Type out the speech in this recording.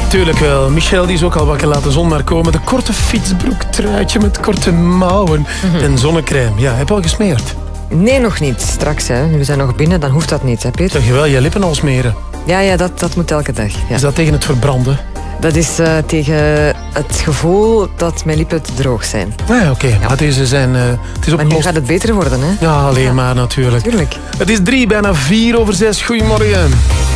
Tuurlijk wel. Michel die is ook al wakker, laat de zon maar komen. De korte fietsbroek, truitje met korte mouwen en zonnecrème. Ja, heb je al gesmeerd? Nee, nog niet. Straks, hè. Nu we zijn nog binnen, dan hoeft dat niet, hè, Peter? Zeg je wel, je lippen al smeren. Ja, dat moet elke dag. Ja. Is dat tegen het verbranden? Dat is tegen het gevoel dat mijn lippen te droog zijn. Nee, oké. Maar deze zijn... het is Maar nu opgelost. gaat het beter worden, hè? Ja, alleen maar natuurlijk. Tuurlijk. Het is 3, bijna 4 over 6. Goedemorgen.